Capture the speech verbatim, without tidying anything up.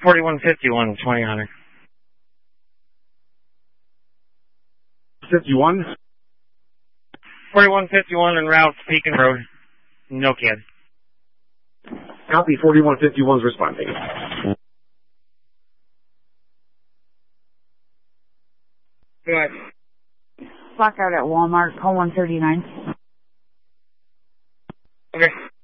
forty-one fifty-one, twenty Hunter. fifty-one? forty-one fifty-one en route to Pekin Road. No kid. Copy, forty-one fifty-one's responding. Good. Blackout at Walmart, call one thirty-nine. Okay.